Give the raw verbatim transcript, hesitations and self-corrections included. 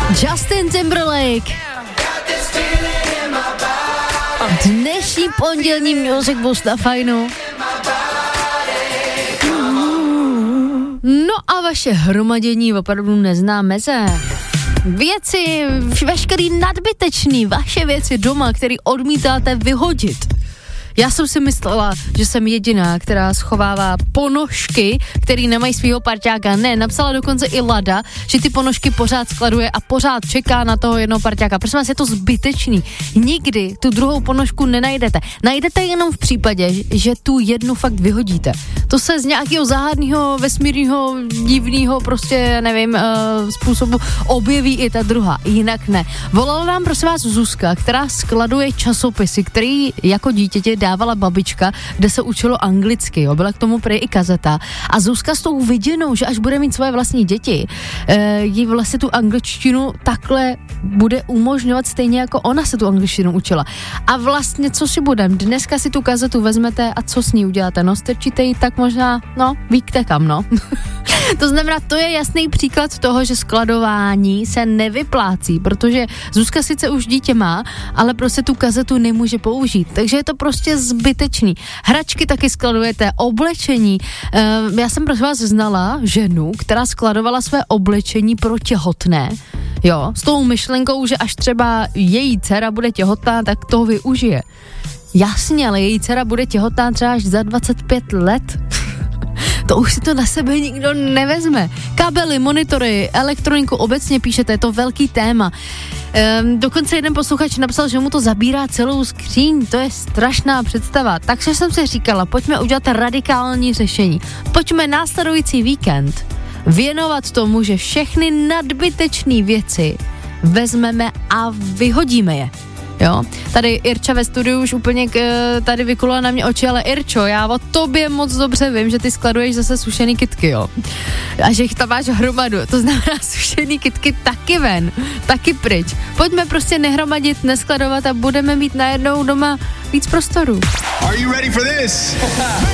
Justin Timberlake. Dnešní pondělní Music Boost na Fajnu. No a vaše hromadění opravdu nezná meze. Věci, veškerý nadbytečný, vaše věci doma, které odmítáte vyhodit. Já jsem si myslela, že jsem jediná, která schovává ponožky, který nemají svýho parťáka. Ne, napsala dokonce i Lada, že ty ponožky pořád skladuje a pořád čeká na toho jednoho parťáka. Prosím vás, je to zbytečný. Nikdy tu druhou ponožku nenajdete. Najdete jenom v případě, že tu jednu fakt vyhodíte. To se z nějakého záhadného, vesmírného, divného, prostě, nevím, uh, způsobu objeví i ta druhá. Jinak ne. Volala nám, prosím vás, Zuzka, která skladuje časopisy, který jako dítěti dávala babička, kde se učilo anglicky, jo, byla k tomu prý i kazeta. A Zuzka s tou viděnou, že až bude mít svoje vlastní děti, e, jí vlastně tu angličtinu takhle bude umožňovat stejně jako ona se tu angličtinu učila. A vlastně, co si budem, dneska si tu kazetu vezmete a co s ní uděláte? No, strčíte ji tak možná, no, víte kam, no. To znamená, to je jasný příklad toho, že skladování se nevyplácí, protože Zuzka sice už dítě má, ale prostě tu kazetu nemůže použít, takže je to prostě zbytečný. Hračky taky skladujete, oblečení. E, já jsem prosím vás znala ženu, která skladovala své oblečení pro těhotné, jo, s tou myšlenkou, že až třeba její dcera bude těhotná, tak toho využije. Jasně, ale její dcera bude těhotná třeba až za dvacet pět let. To už si to na sebe nikdo nevezme. Kabely, monitory, elektroniku obecně píšete, je to velký téma. Ehm, dokonce jeden posluchač napsal, že mu to zabírá celou skříň, to je strašná představa. Takže jsem si říkala, pojďme udělat radikální řešení. Pojďme následující víkend věnovat tomu, že všechny nadbytečné věci vezmeme a vyhodíme je. Jo, tady Irča ve studiu už úplně k, tady vykulila na mě oči, ale Irčo, já o tobě moc dobře vím, že ty skladuješ zase sušený kytky, jo. A že jich tam máš hromadu, to znamená sušený kytky taky ven, taky pryč. Pojďme prostě nehromadit, neskladovat a budeme mít najednou doma víc prostoru. Are you ready for this?